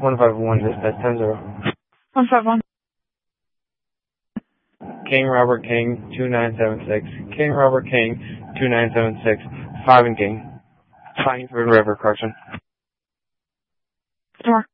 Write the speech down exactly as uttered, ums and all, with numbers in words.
one five one, dispatch ten zero. one five one. King Robert King, two nine seven six. King Robert King, two nine seven six. five and King. Pineford River, correction. Store.